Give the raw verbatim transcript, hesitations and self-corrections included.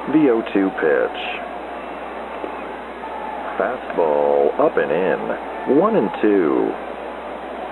The oh two pitch. Fastball up and in. One and two.